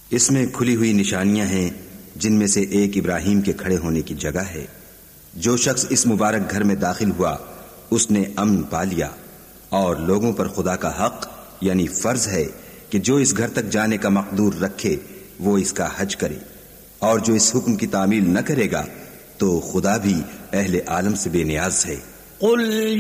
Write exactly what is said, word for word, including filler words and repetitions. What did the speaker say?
इसमें खुली हुई निशानियां हैं, जिनमें से एक इब्राहिम के खड़े होने की जगह है। जो शख्स इस मुबारक घर में दाखिल हुआ उसने अमन पा लिया, और लोगों पर खुदा का हक यानी फर्ज है कि जो इस घर तक जाने का मकदूर रखे वो इसका हज करे, और जो इस हुक्म की तामील न करेगा तो खुदा भी अहले आलम से बेनियाज है।